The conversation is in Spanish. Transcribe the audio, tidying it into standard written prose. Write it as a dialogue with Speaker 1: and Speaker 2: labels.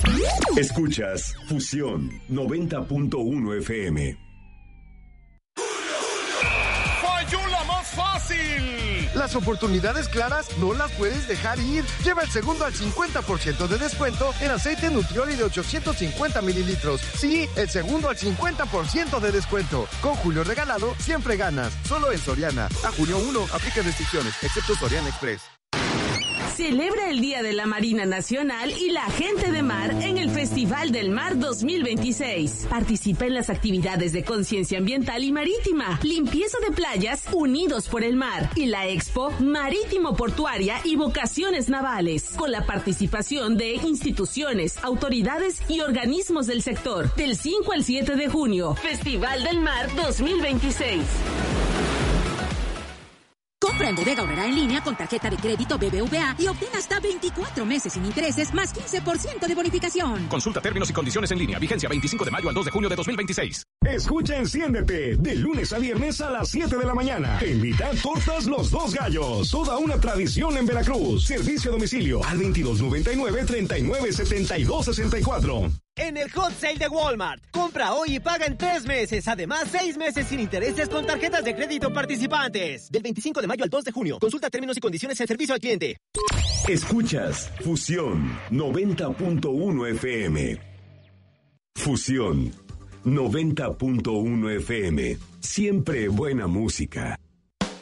Speaker 1: Escuchas Fusión 90.1 FM.
Speaker 2: ¡Falló la más fácil!
Speaker 3: Las oportunidades claras no las puedes dejar ir. Lleva el segundo al 50% de descuento en aceite Nutrioli de 850 mililitros. Sí, el segundo al 50% de descuento. Con Julio Regalado, siempre ganas. Solo en Soriana. A junio 1, aplica restricciones, excepto Soriana Express.
Speaker 4: Celebra el Día de la Marina Nacional y la Gente de Mar en el Festival del Mar 2026. Participa en las actividades de conciencia ambiental y marítima, limpieza de playas, unidos por el mar, y la Expo Marítimo Portuaria y Vocaciones Navales, con la participación de instituciones, autoridades y organismos del sector. Del 5 al 7 de junio, Festival del Mar 2026.
Speaker 5: Compra en Bodega Aurrerá en línea con tarjeta de crédito BBVA y obtén hasta 24 meses sin intereses más 15% de bonificación.
Speaker 2: Consulta términos y condiciones en línea. Vigencia 25 de mayo al 2 de junio de 2026.
Speaker 1: Escucha Enciéndete de lunes a viernes a las 7 de la mañana. Te invita Tortas Los Dos Gallos. Toda una tradición en Veracruz. Servicio a domicilio al 2299-397264.
Speaker 6: En el Hot Sale de Walmart. Compra hoy y paga en 3 meses. Además, 6 meses sin intereses con tarjetas de crédito participantes. Del 25 de mayo al 2 de junio. Consulta términos y condiciones en servicio al cliente.
Speaker 1: Escuchas Fusión 90.1 FM. Fusión 90.1 FM. Siempre buena música.